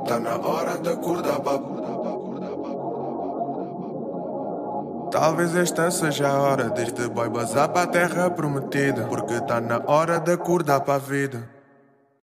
Tá na hora de acordar pra... Talvez esta seja a hora deste boy bazar para a terra prometida, porque tá na hora de acordar para a vida.